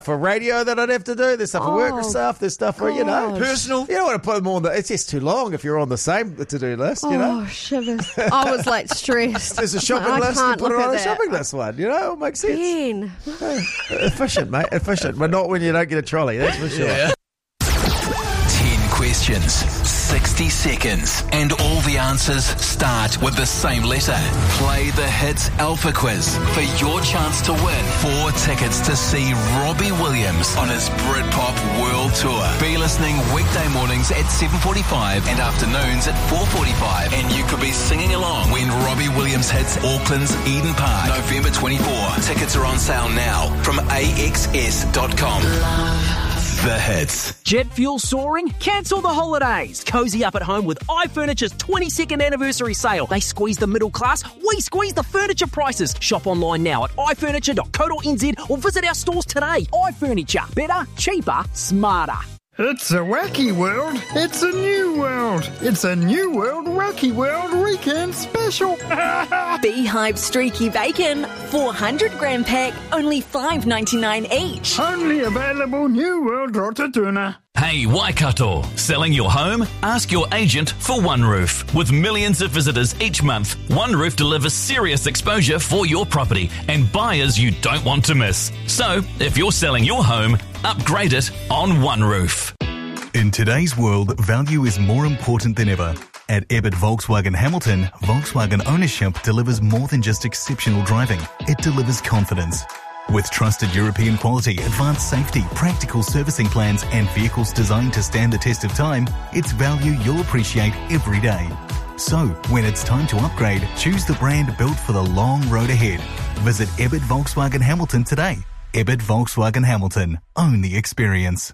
for radio that I'd have to do. There's stuff for work stuff. There's stuff for, personal. You don't want to put them all it's just too long if you're on the same to-do list, Oh, shivers. I was stressed. There's a shopping list. You put it on a shopping list one. It makes sense. Ben. Efficient, mate. Efficient. But not when you don't get a trolley, that's for sure. Yeah. 10 questions, 60 seconds, and all the answers start with the same letter. Play the Hits Alpha Quiz for your chance to win 4 tickets to see Robbie Williams on his Britpop World Tour. Be listening weekday mornings at 7:45 and afternoons at 4:45, and you could be singing along when Robbie Williams hits Auckland's Eden Park, November 24. Tickets are on sale now from AXS.com. The Hits. Jet fuel soaring? Cancel the holidays. Cozy up at home with iFurniture's 22nd anniversary sale. They squeeze the middle class, we squeeze the furniture prices. Shop online now at ifurniture.co.nz or visit our stores today. iFurniture. Better, cheaper, smarter. It's a wacky world. It's a new world. It's a new world wacky world weekend special. Beehive Streaky Bacon, 400 gram pack, only $5.99 each. Only available New World Rotatuna. Hey Waikato, selling your home? Ask your agent for One Roof. With millions of visitors each month, One Roof delivers serious exposure for your property and buyers you don't want to miss. So, if you're selling your home, upgrade it on One Roof. In today's world, value is more important than ever. At Ebbett Volkswagen Hamilton, Volkswagen ownership delivers more than just exceptional driving. It delivers confidence. With trusted European quality, advanced safety, practical servicing plans, and vehicles designed to stand the test of time, it's value you'll appreciate every day. So, when it's time to upgrade, choose the brand built for the long road ahead. Visit Ebbett Volkswagen Hamilton today. Ebbett Volkswagen Hamilton. Own the experience.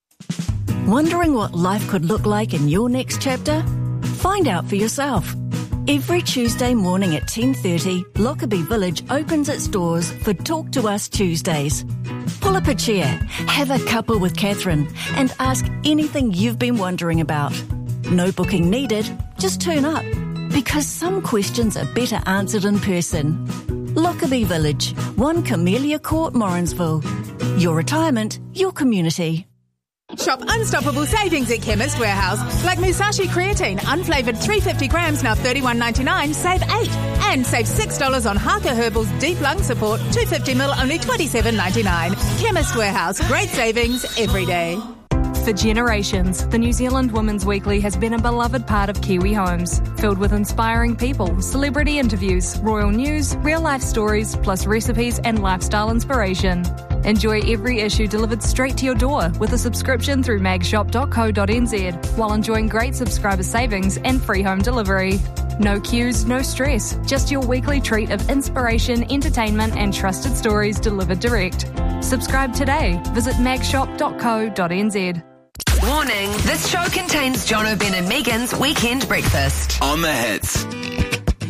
Wondering what life could look like in your next chapter? Find out for yourself. Every Tuesday morning at 10:30, Lockerbie Village opens its doors for Talk to Us Tuesdays. Pull up a chair, have a cuppa with Catherine, and ask anything you've been wondering about. No booking needed, just turn up. Because some questions are better answered in person. Lockerbie Village, 1 Camellia Court, Morrinsville. Your retirement, your community. Shop unstoppable savings at Chemist Warehouse. Like Musashi Creatine, unflavoured 350 grams, now $31.99, save 8. And save $6 on Harker Herbal's Deep Lung Support, 250ml, only $27.99. Chemist Warehouse, great savings every day. For generations, the New Zealand Women's Weekly has been a beloved part of Kiwi homes, filled with inspiring people, celebrity interviews, royal news, real-life stories, plus recipes and lifestyle inspiration. Enjoy every issue delivered straight to your door with a subscription through magshop.co.nz while enjoying great subscriber savings and free home delivery. No queues, no stress, just your weekly treat of inspiration, entertainment and trusted stories delivered direct. Subscribe today. Visit magshop.co.nz. Warning, this show contains John O'Ben and Megan's Weekend Breakfast. On the Hits.